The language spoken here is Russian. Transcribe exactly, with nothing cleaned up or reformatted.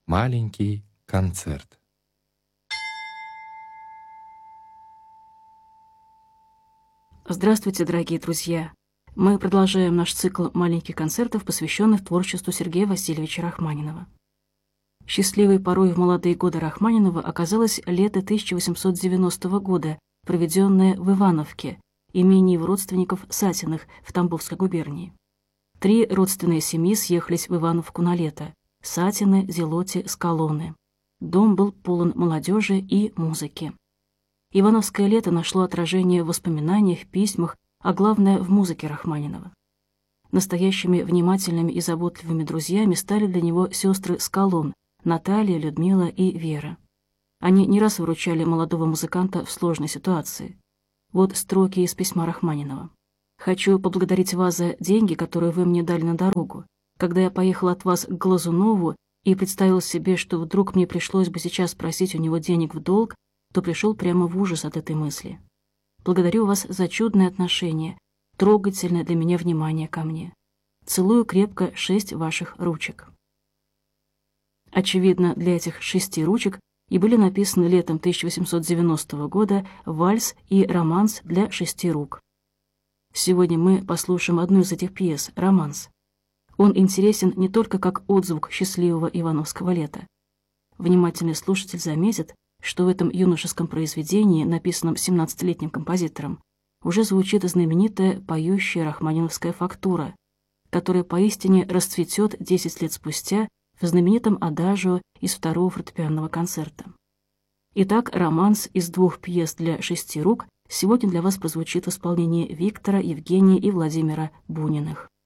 Маленький концерт. Здравствуйте, дорогие друзья! Мы продолжаем наш цикл маленьких концертов, посвященных творчеству Сергея Васильевича Рахманинова. Счастливой порой в молодые годы Рахманинова оказалось лето тысяча восемьсот девяностого года, проведенное в Ивановке, имении его родственников Сатиных в Тамбовской губернии. Три родственные семьи съехались в Ивановку на лето – Сатины, Зелоти, Скалоны. Дом был полон молодежи и музыки. Ивановское лето нашло отражение в воспоминаниях, письмах, а главное – в музыке Рахманинова. Настоящими внимательными и заботливыми друзьями стали для него сестры Скалон – Наталья, Людмила и Вера. Они не раз выручали молодого музыканта в сложной ситуации. Вот строки из письма Рахманинова. «Хочу поблагодарить вас за деньги, которые вы мне дали на дорогу. Когда я поехал от вас к Глазунову и представил себе, что вдруг мне пришлось бы сейчас просить у него денег в долг, то пришел прямо в ужас от этой мысли. Благодарю вас за чудное отношение, трогательное для меня внимание ко мне. Целую крепко шесть ваших ручек». Очевидно, для этих шести ручек и были написаны летом тысяча восемьсот девяностого года вальс и романс для шести рук. Сегодня мы послушаем одну из этих пьес «Романс». Он интересен не только как отзвук счастливого ивановского лета. Внимательный слушатель заметит, что в этом юношеском произведении, написанном семнадцатилетним композитором, уже звучит знаменитая поющая рахманиновская фактура, которая поистине расцветет десять лет спустя в знаменитом адажио из второго фортепианного концерта. Итак, романс из двух пьес для шести рук сегодня для вас прозвучит в исполнении Виктора, Евгения и Владимира Буниных.